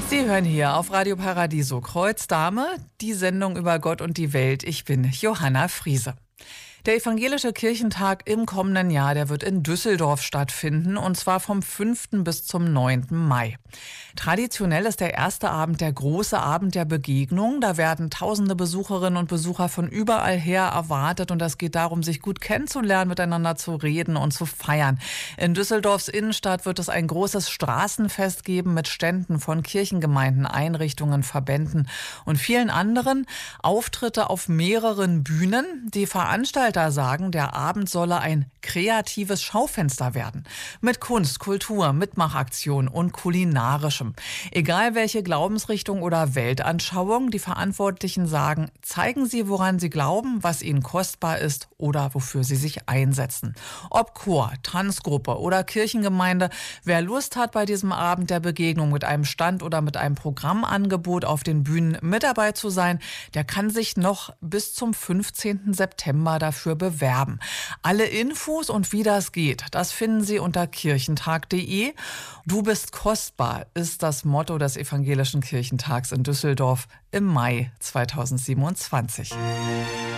Sie hören hier auf Radio Paradiso Kreuzdame, die Sendung über Gott und die Welt. Ich bin Johanna Friese. Der Evangelische Kirchentag im kommenden Jahr, der wird in Düsseldorf stattfinden, und zwar vom 5. bis zum 9. Mai. Traditionell ist der erste Abend der große Abend der Begegnung. Da werden tausende Besucherinnen und Besucher von überall her erwartet, und es geht darum, sich gut kennenzulernen, miteinander zu reden und zu feiern. In Düsseldorfs Innenstadt wird es ein großes Straßenfest geben mit Ständen von Kirchengemeinden, Einrichtungen, Verbänden und vielen anderen. Auftritte auf mehreren Bühnen. Die Veranstalter sagen, der Abend solle ein kreatives Schaufenster werden. Mit Kunst, Kultur, Mitmachaktion und Kulinarischem. Egal welche Glaubensrichtung oder Weltanschauung, die Verantwortlichen sagen, zeigen Sie, woran Sie glauben, was Ihnen kostbar ist oder wofür Sie sich einsetzen. Ob Chor, Tanzgruppe oder Kirchengemeinde, wer Lust hat, bei diesem Abend der Begegnung mit einem Stand oder mit einem Programmangebot auf den Bühnen mit dabei zu sein, der kann sich noch bis zum 15. September dafür bewerben. Alle Infos und wie das geht, das finden Sie unter kirchentag.de. Du bist kostbar ist das Motto des Evangelischen Kirchentags in Düsseldorf im Mai 2027.